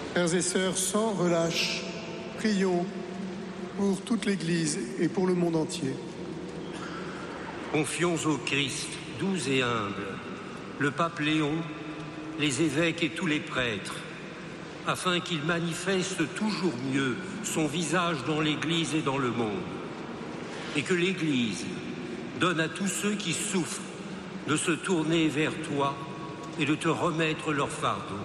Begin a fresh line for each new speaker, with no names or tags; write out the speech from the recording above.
Frères et sœurs, sans relâche, prions pour toute l'Église et pour le monde entier.
Confions au Christ, doux et humble, le pape Léon, les évêques et tous les prêtres, afin qu'il manifeste toujours mieux son visage dans l'Église et dans le monde, et que l'Église donne à tous ceux qui souffrent de se tourner vers toi et de te remettre leur fardeau.